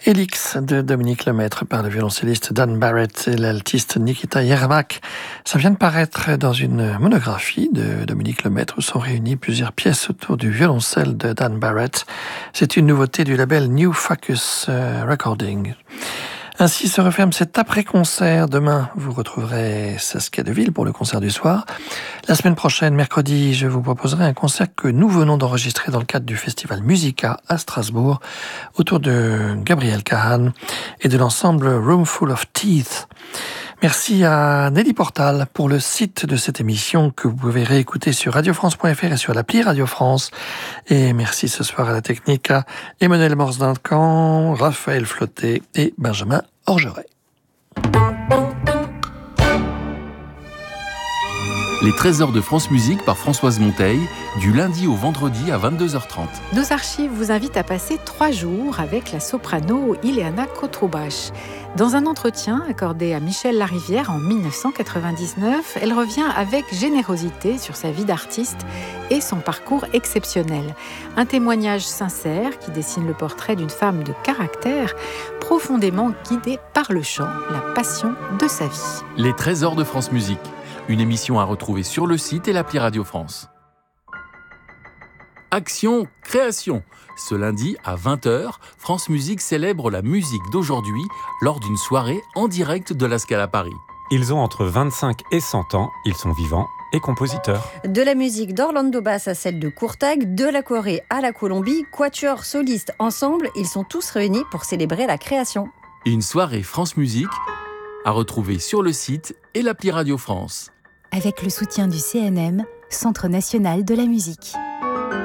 Elix de Dominique Lemaître par le violoncelliste Dan Barrett et l'altiste Nikita Yermak. Ça vient de paraître dans une monographie de Dominique Lemaître où sont réunies plusieurs pièces autour du violoncelle de Dan Barrett. C'est une nouveauté du label New Focus Recording. Ainsi se referme cet après-concert. Demain, vous retrouverez Saskia Deville pour le concert du soir. La semaine prochaine, mercredi, je vous proposerai un concert que nous venons d'enregistrer dans le cadre du festival Musica à Strasbourg autour de Gabriel Kahane et de l'ensemble Room Full of Teeth. Merci à Nelly Portal pour le site de cette émission que vous pouvez réécouter sur radiofrance.fr et sur l'appli Radio France. Et merci ce soir à la technique à Emmanuel Morse-Duncan, Raphaël Flotté et Benjamin Orgeret. Les Trésors de France Musique par Françoise Monteil, du lundi au vendredi à 22h30. Nos archives vous invitent à passer 3 jours avec la soprano Ileana Kotrubach. Dans un entretien accordé à Michel Larivière en 1999, elle revient avec générosité sur sa vie d'artiste et son parcours exceptionnel. Un témoignage sincère qui dessine le portrait d'une femme de caractère profondément guidée par le chant, la passion de sa vie. Les Trésors de France Musique, une émission à retrouver sur le site et l'appli Radio France. Action Création. Ce lundi à 20h, France Musique célèbre la musique d'aujourd'hui lors d'une soirée en direct de la Scala Paris. Ils ont entre 25 et 100 ans, ils sont vivants et compositeurs. De la musique d'Orlando Bass à celle de Courtag, de la Corée à la Colombie, quatuor soliste ensemble, ils sont tous réunis pour célébrer la création. Une soirée France Musique à retrouver sur le site et l'appli Radio France. Avec le soutien du CNM, Centre national de la musique.